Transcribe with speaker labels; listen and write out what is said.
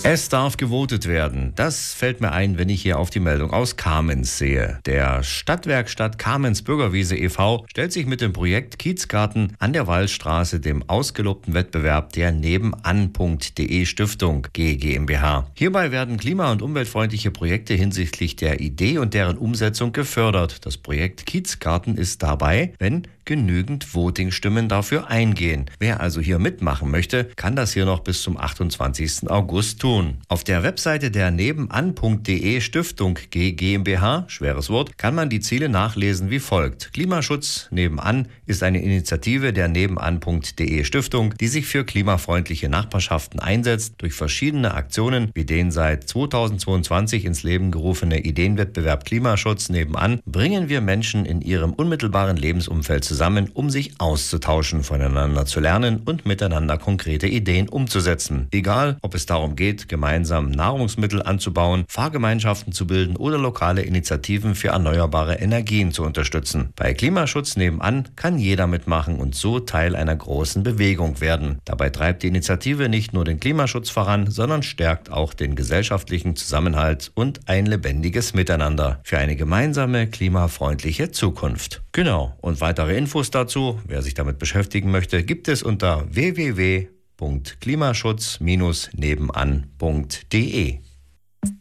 Speaker 1: Es darf gewotet werden. Das fällt mir ein, wenn ich hier auf die Meldung aus Kamenz sehe. Der Stadtwerkstatt Kamenz Bürgerwiese e.V. stellt sich mit dem Projekt Kiezgarten an der Wallstraße dem ausgelobten Wettbewerb der Nebenan.de Stiftung GmbH. Hierbei werden klima- und umweltfreundliche Projekte hinsichtlich der Idee und deren Umsetzung gefördert. Das Projekt Kiezgarten ist dabei, wenn genügend Voting-Stimmen dafür eingehen. Wer also hier mitmachen möchte, kann das hier noch bis zum 28. August tun. Auf der Webseite der Nebenan.de Stiftung GmbH, schweres Wort, kann man die Ziele nachlesen wie folgt. Klimaschutz nebenan ist eine Initiative der Nebenan.de Stiftung, die sich für klimafreundliche Nachbarschaften einsetzt. Durch verschiedene Aktionen wie den seit 2022 ins Leben gerufene Ideenwettbewerb Klimaschutz nebenan bringen wir Menschen in ihrem unmittelbaren Lebensumfeld zusammen, um sich auszutauschen, voneinander zu lernen und miteinander konkrete Ideen umzusetzen. Egal, ob es darum geht, gemeinsam Nahrungsmittel anzubauen, Fahrgemeinschaften zu bilden oder lokale Initiativen für erneuerbare Energien zu unterstützen. Bei Klimaschutz nebenan kann jeder mitmachen und so Teil einer großen Bewegung werden. Dabei treibt die Initiative nicht nur den Klimaschutz voran, sondern stärkt auch den gesellschaftlichen Zusammenhalt und ein lebendiges Miteinander für eine gemeinsame klimafreundliche Zukunft. Genau, und weitere Infos dazu, wer sich damit beschäftigen möchte, gibt es unter www.klimaschutz-nebenan.de.